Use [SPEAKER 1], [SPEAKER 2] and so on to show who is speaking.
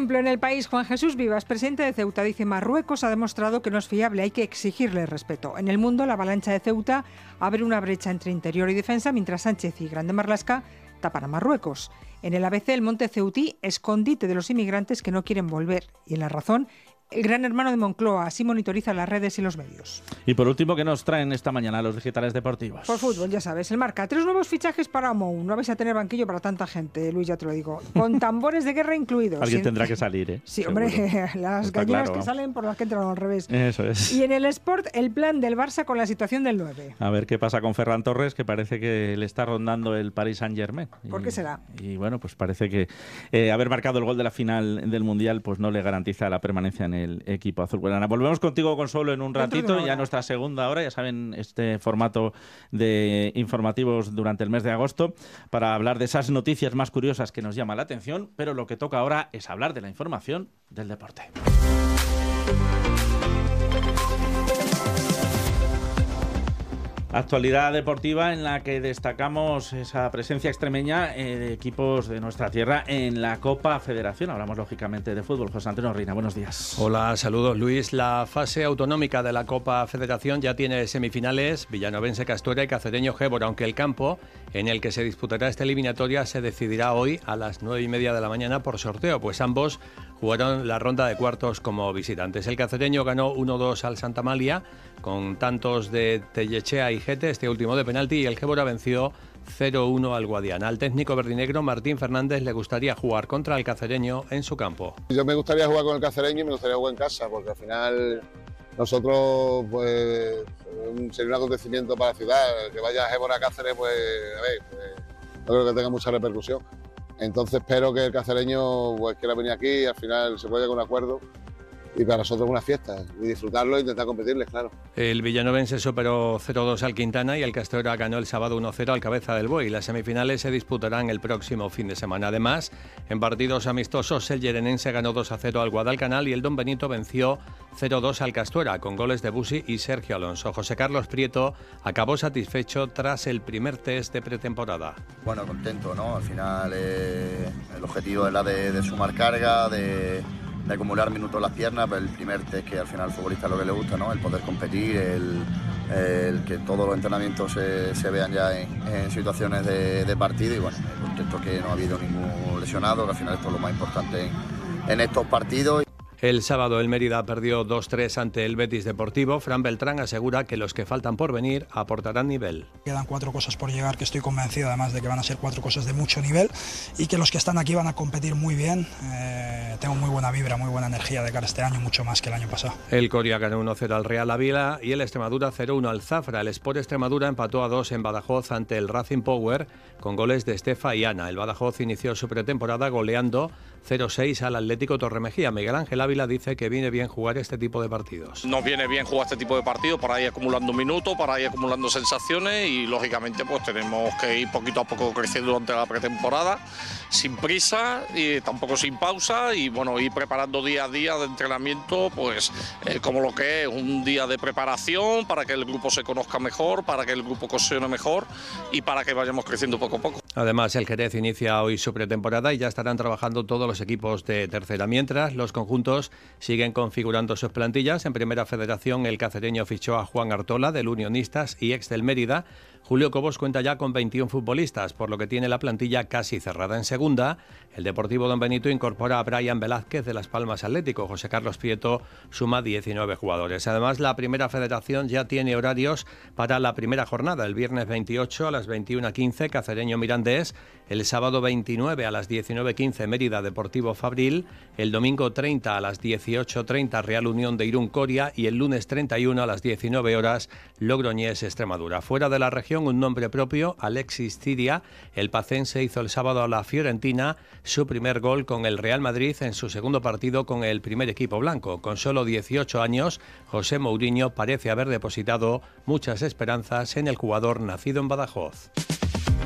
[SPEAKER 1] ejemplo, en El País, Juan Jesús Vivas, presidente de Ceuta, dice: Marruecos ha demostrado que no es fiable, hay que exigirle respeto. En El Mundo, la avalancha de Ceuta abre una brecha entre interior y defensa, mientras Sánchez y Grande Marlaska tapan a Marruecos. En el ABC, el monte ceutí, escondite de los inmigrantes que no quieren volver. Y en La Razón, el Gran Hermano de Moncloa, así monitoriza las redes y los medios.
[SPEAKER 2] Y por último, ¿qué nos traen esta mañana los digitales deportivos?
[SPEAKER 1] Por fútbol, ya sabes, el Marca. 3 nuevos fichajes para Mou. No vais a tener banquillo para tanta gente, Luis, ya te lo digo. Con tambores de guerra incluidos.
[SPEAKER 2] Alguien tendrá que salir, ¿eh?
[SPEAKER 1] Sí,
[SPEAKER 2] Seguro.
[SPEAKER 1] hombre, las
[SPEAKER 2] Está
[SPEAKER 1] gallinas
[SPEAKER 2] claro,
[SPEAKER 1] que
[SPEAKER 2] ¿no?
[SPEAKER 1] salen por las que entran al revés.
[SPEAKER 2] Eso es.
[SPEAKER 1] Y en el Sport, el plan del Barça con la situación del 9.
[SPEAKER 2] A ver qué pasa con Ferran Torres, que parece que le está rondando el Paris Saint-Germain.
[SPEAKER 1] ¿Por qué será?
[SPEAKER 2] Y bueno, pues parece que haber marcado el gol de la final del Mundial pues no le garantiza la permanencia en el equipo azulgrana. Volvemos contigo, Consuelo, en un ratito, ya nuestra segunda hora, ya saben, este formato de informativos durante el mes de agosto, para hablar de esas noticias más curiosas que nos llaman la atención, pero lo que toca ahora es hablar de la información del deporte. Actualidad deportiva en la que destacamos esa presencia extremeña de equipos de nuestra tierra en la Copa Federación. Hablamos lógicamente de fútbol. José Antonio Reina, buenos días.
[SPEAKER 3] Hola, saludos Luis. La fase autonómica de la Copa Federación ya tiene semifinales: Villanovense Castuera y Cacereño Gébora, aunque el campo en el que se disputará esta eliminatoria se decidirá hoy a las 9:30 de la mañana por sorteo, pues ambos jugaron la ronda de cuartos como visitantes. El Cacereño ganó 1-2 al Santa Amalia con tantos de Tellechea y Gete, este último de penalti, y el Gébora venció 0-1 al Guadiana. Al técnico verdinegro Martín Fernández le gustaría jugar contra el Cacereño en su campo.
[SPEAKER 4] Yo me gustaría jugar con el Cacereño y me gustaría jugar en casa, porque al final nosotros pues sería un acontecimiento para la ciudad. Que vaya a Gébora a Cáceres, pues a ver, no creo que tenga mucha repercusión. Entonces espero que el cacereño pues quiera venir aquí y al final se pueda llegar a un acuerdo. Y para nosotros una fiesta, y disfrutarlo e intentar competirles, claro.
[SPEAKER 3] El villanovense superó 0-2 al Quintana y el Castuera ganó el sábado 1-0 al Cabeza del Buey. Las semifinales se disputarán el próximo fin de semana. Además, en partidos amistosos, el Yerenense ganó 2-0 al Guadalcanal y el Don Benito venció 0-2 al Castuera, con goles de Busi y Sergio Alonso. José Carlos Prieto acabó satisfecho tras el primer test de pretemporada.
[SPEAKER 5] Bueno, contento, ¿no? Al final el objetivo era de sumar carga, de acumular minutos en las piernas, pero el primer test que al final al futbolista es lo que le gusta, ¿no? El poder competir, el que todos los entrenamientos se vean ya en situaciones de partido y bueno, contento que no ha habido ningún lesionado, que al final esto es lo más importante en estos partidos.
[SPEAKER 3] El sábado el Mérida perdió 2-3 ante el Betis Deportivo. Fran Beltrán asegura que los que faltan por venir aportarán nivel.
[SPEAKER 6] Quedan 4 cosas por llegar, que estoy convencido además de que van a ser 4 cosas de mucho nivel y que los que están aquí van a competir muy bien. Tengo muy buena vibra, muy buena energía de cara a este año, mucho más que el año pasado.
[SPEAKER 3] El Coria ganó 1-0 al Real Ávila y el Extremadura 0-1 al Zafra. El Sport Extremadura empató a 2 en Badajoz ante el Racing Power con goles de Estefa y Ana. El Badajoz inició su pretemporada goleando 0-6 al Atlético Torremejía. Miguel Ángel Ávila dice que viene bien jugar este tipo de partidos.
[SPEAKER 7] Nos viene bien jugar este tipo de partidos para ir acumulando minutos, para ir acumulando sensaciones y lógicamente pues tenemos que ir poquito a poco creciendo durante la pretemporada, sin prisa y tampoco sin pausa y bueno, ir preparando día a día de entrenamiento pues como lo que es un día de preparación para que el grupo se conozca mejor, para que el grupo cohesione mejor y para que vayamos creciendo poco a poco.
[SPEAKER 3] Además, el Jerez inicia hoy su pretemporada y ya estarán trabajando todos los equipos de tercera, mientras los conjuntos siguen configurando sus plantillas. En Primera Federación, el cacereño fichó a Juan Artola, del Unionistas y ex del Mérida. Julio Cobos cuenta ya con 21 futbolistas, por lo que tiene la plantilla casi cerrada. En Segunda, el Deportivo Don Benito incorpora a Brian Velázquez de Las Palmas Atlético. José Carlos Prieto suma 19 jugadores. Además, la Primera Federación ya tiene horarios para la primera jornada. El viernes 28 a las 21:15, Cacereño Mirandés. El sábado 29 a las 19:15, Mérida Deportivo Fabril. El domingo 30 a las 18:30, Real Unión de Irún Coria. Y el lunes 31 a las 19 horas, Logroñés Extremadura. Fuera de la región, un nombre propio, Alexis Ciria. El pacense hizo el sábado a la Fiorentina su primer gol con el Real Madrid en su segundo partido con el primer equipo blanco. Con solo 18 años, José Mourinho parece haber depositado muchas esperanzas en el jugador nacido en Badajoz.